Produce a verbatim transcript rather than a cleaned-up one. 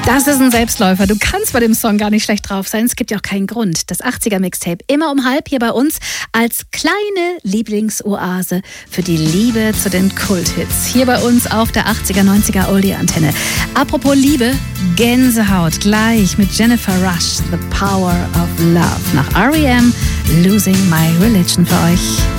Das ist ein Selbstläufer. Du kannst bei dem Song gar nicht schlecht drauf sein. Es gibt ja auch keinen Grund. Das achtziger-Mixtape immer um halb hier bei uns als kleine Lieblingsoase für die Liebe zu den Kulthits. Hier bei uns auf der achtziger, neunziger Oldie-Antenne. Apropos Liebe, Gänsehaut. Gleich mit Jennifer Rush, The Power of Love. Nach R E M, Losing My Religion für euch.